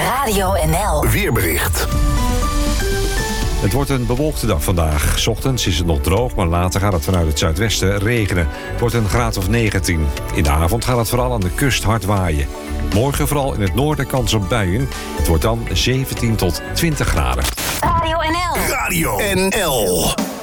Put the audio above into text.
Radio NL. Weerbericht. Het wordt een bewolkte dag vandaag. 's Ochtends is het nog droog, maar later gaat het vanuit het zuidwesten regenen. Het wordt een graad of 19. In de avond gaat het vooral aan de kust hard waaien. Morgen vooral in het noorden kans op buien. Het wordt dan 17 tot 20 graden. Radio NL. Radio NL.